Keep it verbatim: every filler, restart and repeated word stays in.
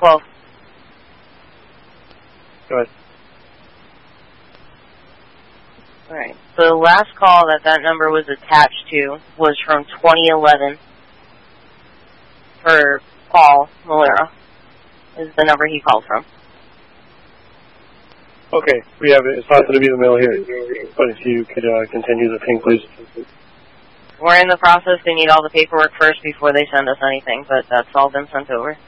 twelve. Go ahead. Alright, so the last call that that number was attached to was from twenty eleven for Paul Malera, is the number he called from. Okay, we have it. It's not going to be the middle here, but if you could uh, continue the thing, please. We're in the process. They need all the paperwork first before they send us anything, but that's all been sent over.